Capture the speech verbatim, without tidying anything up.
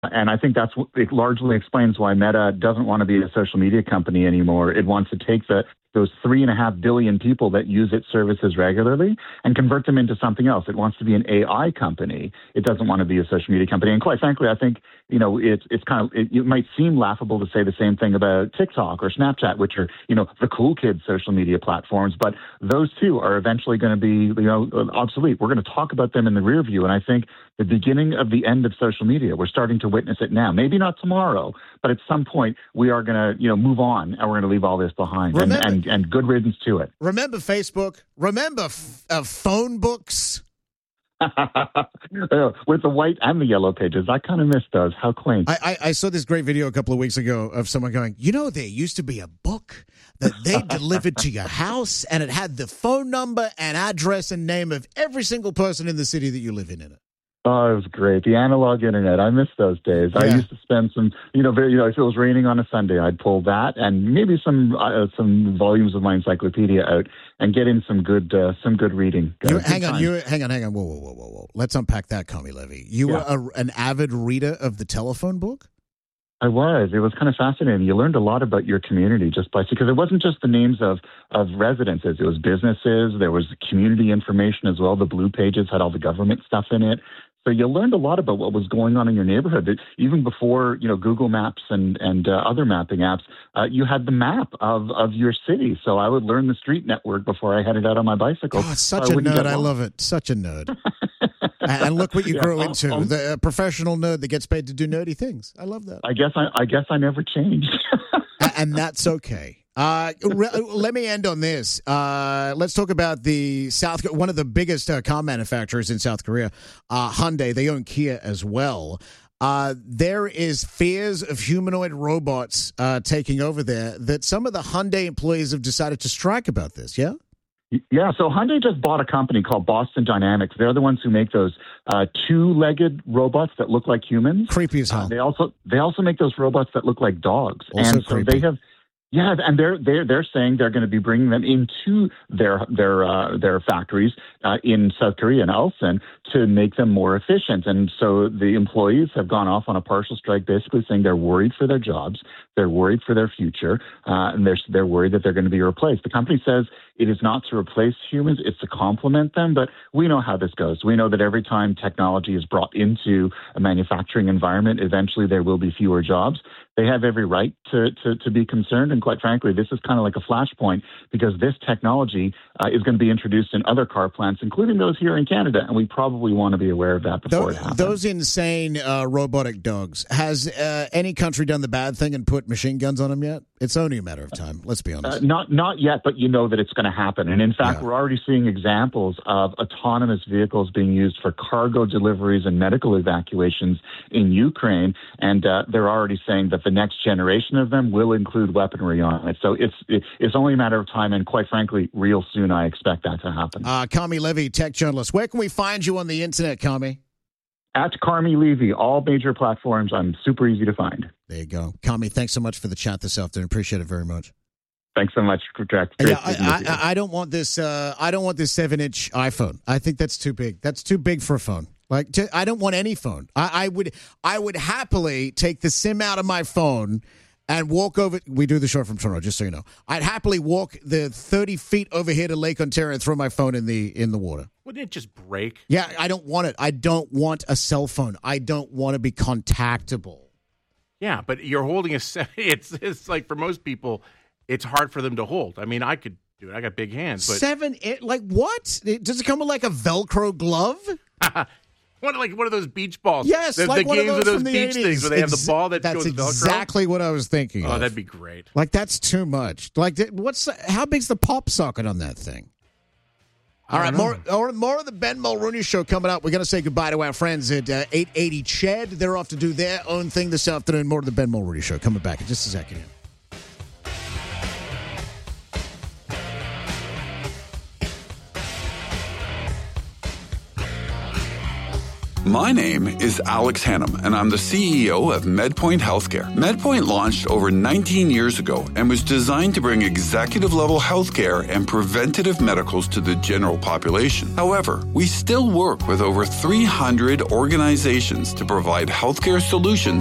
And I think that's what it largely explains why Meta doesn't want to be a social media company anymore. It wants to take the those three and a half billion people that use its services regularly and convert them into something else. It wants to be an A I company. It doesn't want to be a social media company. And quite frankly, I think, you know, it's it's kind of, it, it might seem laughable to say the same thing about TikTok or Snapchat, which are, you know, the cool kids social media platforms, but those two are eventually going to be, you know, obsolete. We're going to talk about them in the rear view. And I think the beginning of the end of social media, we're starting to witness it now. Maybe not tomorrow, but at some point we are going to, you know, move on and we're going to leave all this behind. Remember, and, and and good riddance to it. Remember Facebook? Remember f- uh, phone books? With the white and the yellow pages. I kind of miss those. How quaint. I, I, I saw this great video a couple of weeks ago of someone going, you know, there used to be a book that they delivered to your house, and it had the phone number and address and name of every single person in the city that you live in in it. Oh, it was great. The analog internet. I miss those days. Yeah. I used to spend some, you know, very, you know, if it was raining on a Sunday, I'd pull that and maybe some uh, some volumes of my encyclopedia out and get in some good uh, some good reading. You, hang on, you hang on, hang on. Whoa, whoa, whoa, whoa, whoa. Let's unpack that, Commie Levy. You yeah. were a, an avid reader of the telephone book? I was. It was kind of fascinating. You learned a lot about your community just by, because it wasn't just the names of, of residences. It was businesses. There was community information as well. The blue pages had all the government stuff in it. So you learned a lot about what was going on in your neighborhood. That even before, you know, Google Maps and and uh, other mapping apps, uh, you had the map of, of your city. So I would learn the street network before I headed out on my bicycle. Oh, such so a nerd. I love it. Such a nerd. And look what you yeah, grew into, um, the uh, professional nerd that gets paid to do nerdy things. I love that. I guess I, I guess I never changed. And that's okay. Uh, re- let me end on this. Uh, let's talk about the South, one of the biggest uh, car manufacturers in South Korea, uh, Hyundai. They own Kia as well. Uh, there is fears of humanoid robots uh, taking over there that some of the Hyundai employees have decided to strike about this. Yeah. Yeah, so Hyundai just bought a company called Boston Dynamics. They're the ones who make those uh, two-legged robots that look like humans. Creepy as hell. Uh, they also they also make those robots that look like dogs, also and so creepy. they have. Yeah, and they're they're they're saying they're going to be bringing them into their their uh, their factories uh, in South Korea and Ulsan to make them more efficient. And so the employees have gone off on a partial strike, basically saying they're worried for their jobs, they're worried for their future, uh, and they're they're worried that they're going to be replaced. The company says it is not to replace humans; it's to complement them. But we know how this goes. We know that every time technology is brought into a manufacturing environment, eventually there will be fewer jobs. They have every right to, to, to be concerned. And quite frankly, this is kind of like a flashpoint because this technology uh, is going to be introduced in other car plants, including those here in Canada. And we probably want to be aware of that before those, it happens. Those insane uh, robotic dogs. Has uh, any country done the bad thing and put machine guns on them yet? It's only a matter of time. Let's be honest. Uh, not not yet, but you know that it's going to happen. And in fact, yeah. we're already seeing examples of autonomous vehicles being used for cargo deliveries and medical evacuations in Ukraine. And uh, they're already saying that the next generation of them will include weaponry on it. So it's it, it's only a matter of time. And quite frankly, real soon, I expect that to happen. Uh, Commie Levy, tech journalist. Where can we find you on the internet, Commie? At Carmi Levy, all major platforms. I'm super easy to find. There you go. Commie, thanks so much for the chat this afternoon. Appreciate it very much. Thanks so much, Jack. Yeah, I, I, I don't want this. Uh, I don't want this seven-inch iPhone. I think that's too big. That's too big for a phone. Like, to, I don't want any phone. I, I would. I would happily take the SIM out of my phone and walk over. We do the show from Toronto, just so you know. I'd happily walk the thirty feet over here to Lake Ontario and throw my phone in the in the water. Wouldn't it just break? Yeah, I don't want it. I don't want a cell phone. I don't want to be contactable. Yeah, but you're holding a. It's it's like for most people, it's hard for them to hold. I mean, I could do it. I got big hands. But Seven, it, like what? Does it come with like a Velcro glove? What, like one of those beach balls? Yes, the, like the one games of with those those from the beach eighties. things where they have Ex- the ball that that's goes Velcro. That's exactly what I was thinking. Oh, of. that'd be great. Like that's too much. Like what's how big's the pop socket on that thing? All right, more or more of the Ben Mulrooney Show coming up. We're going to say goodbye to our friends at uh, eight eighty C H E D. They're off to do their own thing this afternoon. More of the Ben Mulrooney Show coming back in just a second here. My name is Alex Hannum, and I'm the C E O of MedPoint Healthcare. MedPoint launched over nineteen years ago and was designed to bring executive-level healthcare and preventative medicals to the general population. However, we still work with over three hundred organizations to provide healthcare solutions